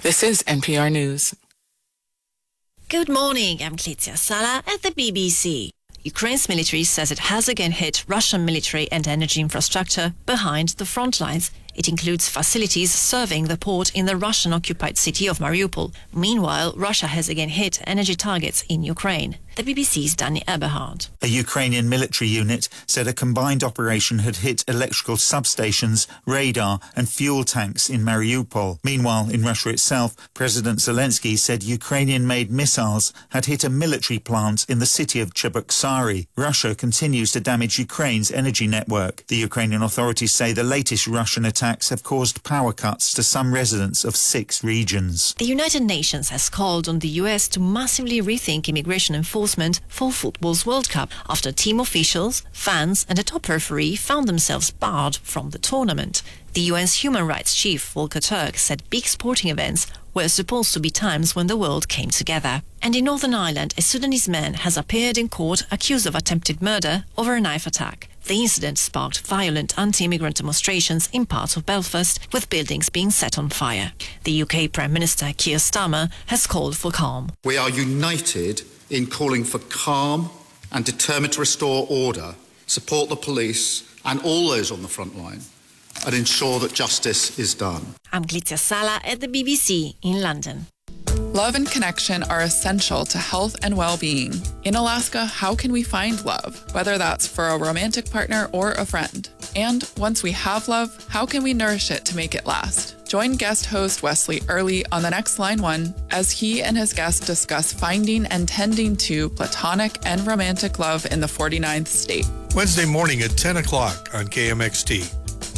This is NPR News. Good morning, I'm Klitsia Sala at the BBC. Ukraine's military says it has again hit Russian military and energy infrastructure behind the front lines. It includes facilities serving the port in the Russian-occupied city of Mariupol. Meanwhile, Russia has again hit energy targets in Ukraine. The BBC's Danny Eberhard. A Ukrainian military unit said a combined operation had hit electrical substations, radar and fuel tanks in Mariupol. Meanwhile, in Russia itself, President Zelensky said Ukrainian-made missiles had hit a military plant in the city of Cheboksary. Russia continues to damage Ukraine's energy network. The Ukrainian authorities say the latest Russian attacks have caused power cuts to some residents of 6 regions. The United Nations has called on the US to massively rethink immigration enforcement for football's World Cup after team officials, fans and a top referee found themselves barred from the tournament. The UN's human rights chief, Volker Turk, said big sporting events were supposed to be times when the world came together. And in Northern Ireland, a Sudanese man has appeared in court accused of attempted murder over a knife attack. The incident sparked violent anti-immigrant demonstrations in parts of Belfast, with buildings being set on fire. The UK Prime Minister Keir Starmer has called for calm. We are united in calling for calm and determined to restore order, support the police and all those on the front line, and ensure that justice is done. I'm Klitsia Sala at the BBC in London. Love and connection are essential to health and well-being. In Alaska, how can we find love, whether that's for a romantic partner or a friend? And once we have love, how can we nourish it to make it last? Join guest host Wesley Early on The Next Line 1 as he and his guests discuss finding and tending to platonic and romantic love in the 49th state. Wednesday morning at 10 o'clock on KMXT.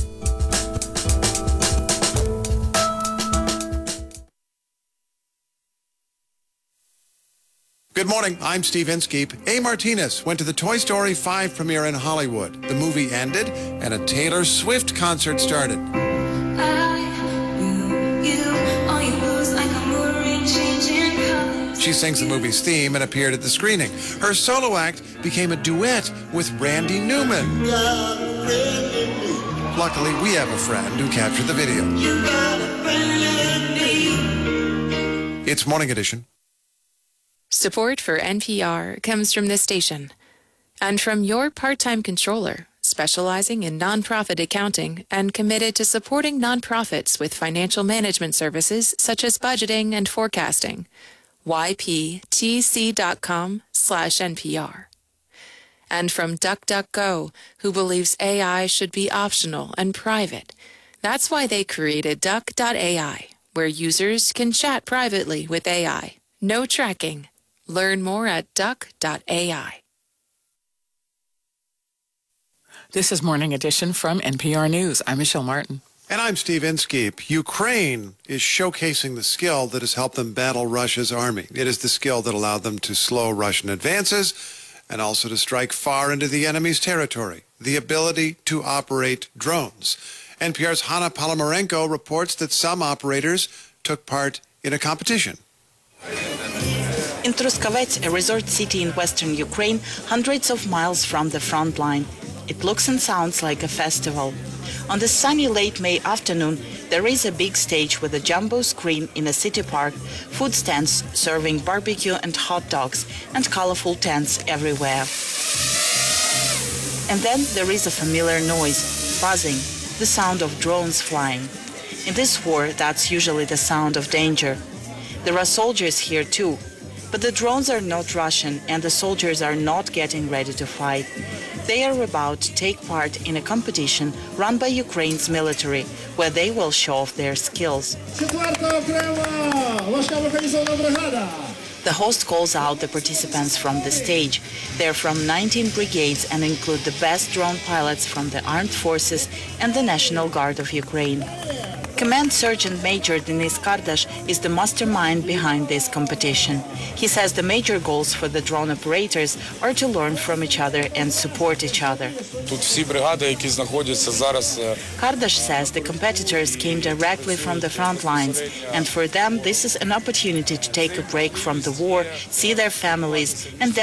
Good morning, I'm Steve Inskeep. A. Martinez went to the Toy Story 5 premiere in Hollywood. The movie ended and a Taylor Swift concert started. She sings the movie's theme and appeared at the screening. Her solo act became a duet with Randy Newman. Luckily, we have a friend who captured the video. It's Morning Edition. Support for NPR comes from this station and from your part-time controller, specializing in nonprofit accounting and committed to supporting nonprofits with financial management services such as budgeting and forecasting. yptc.com/NPR. And from DuckDuckGo, who believes AI should be optional and private. That's why they created Duck.ai, where users can chat privately with AI. No tracking. Learn more at duck.ai. This is Morning Edition from NPR News. I'm Michelle Martin. And I'm Steve Inskeep. Ukraine is showcasing the skill that has helped them battle Russia's army. It is the skill that allowed them to slow Russian advances and also to strike far into the enemy's territory. The ability to operate drones. NPR's Hanna Palomarenko reports that some operators took part in a competition. In Truskavets, a resort city in western Ukraine, hundreds of miles from the front line. It looks and sounds like a festival. On this sunny late May afternoon, there is a big stage with a jumbo screen in a city park, food stands serving barbecue and hot dogs, and colorful tents everywhere. And then there is a familiar noise, buzzing, the sound of drones flying. In this war, that's usually the sound of danger. There are soldiers here too. But the drones are not Russian and the soldiers are not getting ready to fight. They are about to take part in a competition run by Ukraine's military, where they will show off their skills. The host calls out the participants from the stage. They're from 19 brigades and include the best drone pilots from the armed forces and the National Guard of Ukraine. Command Sergeant Major Denis Kardash is the mastermind behind this competition. He says the major goals for the drone operators are to learn from each other and support each other. Kardash says the competitors came directly from the front lines, and for them this is an opportunity to take a break from the war, see their families, and